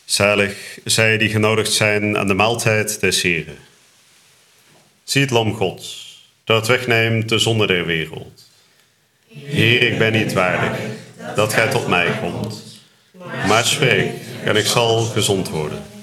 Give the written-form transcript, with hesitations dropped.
Zalig zij die genodigd zijn aan de maaltijd des Heren. Zie het lam Gods, dat wegneemt de zonde der wereld. Heer, ik ben niet waardig dat gij tot mij komt, maar spreek en ik zal gezond worden.